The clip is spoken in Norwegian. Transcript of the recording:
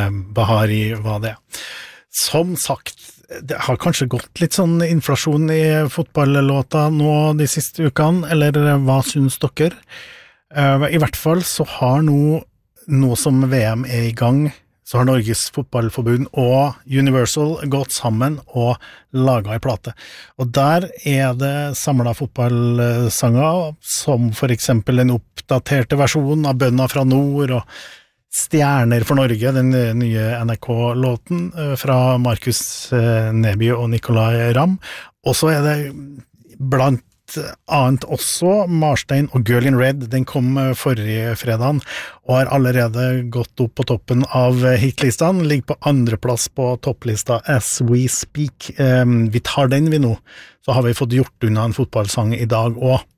Bahari var det. Som sagt, det har kanskje gått litt sånn inflasjon i fotballåta nå de siste ukene, eller hva synes dere? I hvert fall så har nå som VM I gang, så har Norges fotballforbund og Universal gått sammen og laget en plate. Og der det samlet fotballsanger, som for eksempel en oppdaterte versjon av Bønna fra Nord og Stjerner for Norge, den nye NRK-låten fra Markus Neby og Nicolai Ramm. Og så det blant annet også Marstein og Girl in Red, den kom forrige fredagen og har allerede gått opp på toppen av hitlistene, ligger på andreplass på topplista As We Speak. Vi tar den vi nå, så har vi fått gjort unna en fotballsang I dag også.